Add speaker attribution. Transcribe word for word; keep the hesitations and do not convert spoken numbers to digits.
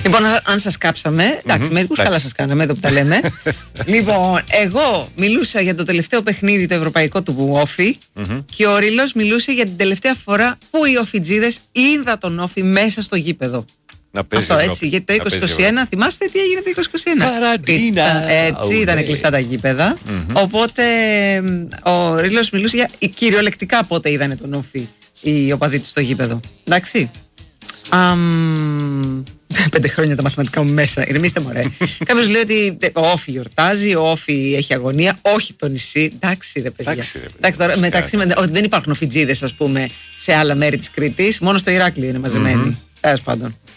Speaker 1: Λοιπόν, αν σας κάψαμε, εντάξει, mm-hmm, μερικούς καλά σας κάναμε εδώ που τα λέμε. Λοιπόν, εγώ μιλούσα για το τελευταίο παιχνίδι, το ευρωπαϊκό του Όφη, mm-hmm. και ο Ρήλος μιλούσε για την τελευταία φορά που οι Οφιτζίδες είδα τον Όφη μέσα στο γήπεδο.
Speaker 2: Να παίζει
Speaker 1: αυτό έτσι, γιατί το είκοσι είκοσι ένα, θυμάστε τι έγινε το είκοσι είκοσι ένα.
Speaker 2: Καραντίνα.
Speaker 1: Έτσι, oh, ήταν yeah. κλειστά τα γήπεδα. Mm-hmm. Οπότε ο Ρήλος μιλούσε για κυριολεκτικά πότε είδανε τον Όφη οι οπαδοί του στο γήπεδο. Εντάξει. Um, πέντε χρόνια τα μαθηματικά μου μέσα. Ηρεμήστε μωρέ. Κάποιος λέει ότι ο Όφη γιορτάζει, ο Όφη έχει αγωνία, όχι το νησί. Εντάξει ρε παιδιά.
Speaker 2: Εντάξει, ρε,
Speaker 1: Εντάξει, τώρα, μεταξύ, με, δεν υπάρχουν Οφιτζίδες, ας πούμε, σε άλλα μέρη της Κρήτης. Μόνο στο Ηράκλειο είναι μαζεμένοι. Mm-hmm. Τέλος πάντων.